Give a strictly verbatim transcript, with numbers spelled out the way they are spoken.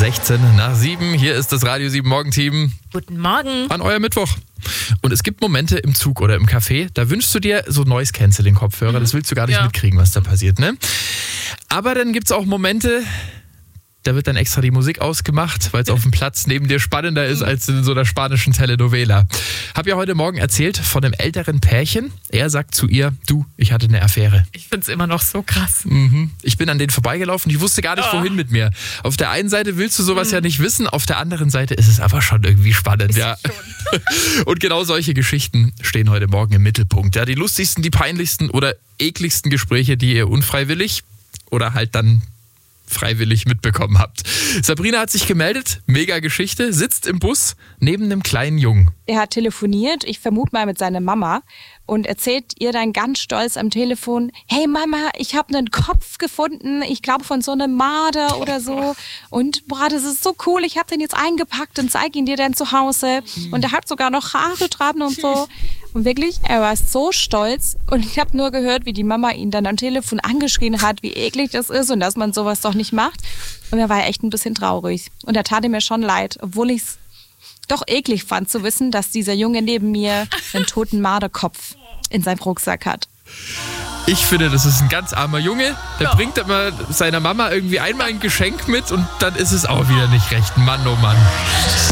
sechzehn nach sieben. Hier ist das Radio sieben Morgenteam. Guten Morgen. An euer Mittwoch. Und es gibt Momente im Zug oder im Café, da wünschst du dir so Noise Cancelling Kopfhörer. Das willst du gar nicht Ja. mitkriegen, was da passiert, ne? Aber dann gibt's auch Momente, da wird dann extra die Musik ausgemacht, weil es auf dem Platz neben dir spannender ist als in so einer spanischen Telenovela. Hab ja heute Morgen erzählt von einem älteren Pärchen. Er sagt zu ihr, du, ich hatte eine Affäre. Ich find's immer noch so krass. Mhm. Ich bin an denen vorbeigelaufen, ich wusste gar nicht, Oh. wohin mit mir. Auf der einen Seite willst du sowas ja nicht wissen, auf der anderen Seite ist es aber schon irgendwie spannend, ja. Und genau solche Geschichten stehen heute Morgen im Mittelpunkt. Ja, die lustigsten, die peinlichsten oder ekligsten Gespräche, die ihr unfreiwillig oder halt dann freiwillig mitbekommen habt. Sabrina hat sich gemeldet, mega Geschichte, sitzt im Bus neben einem kleinen Jungen. Er hat telefoniert, ich vermute mal mit seiner Mama, und erzählt ihr dann ganz stolz am Telefon, hey Mama, ich habe einen Kopf gefunden, ich glaube von so einem Marder oder so, und boah, das ist so cool, ich habe den jetzt eingepackt und zeige ihn dir dann zu Hause, und er hat sogar noch Haare dran und so. Und wirklich, er war so stolz, und ich habe nur gehört, wie die Mama ihn dann am Telefon angeschrien hat, wie eklig das ist und dass man sowas doch nicht macht. Und er war echt ein bisschen traurig. Und er tat mir schon leid, obwohl ich es doch eklig fand zu wissen, dass dieser Junge neben mir einen toten Marderkopf in seinem Rucksack hat. Ich finde, das ist ein ganz armer Junge. Der bringt immer seiner Mama irgendwie einmal ein Geschenk mit und dann ist es auch wieder nicht recht. Mann, oh Mann.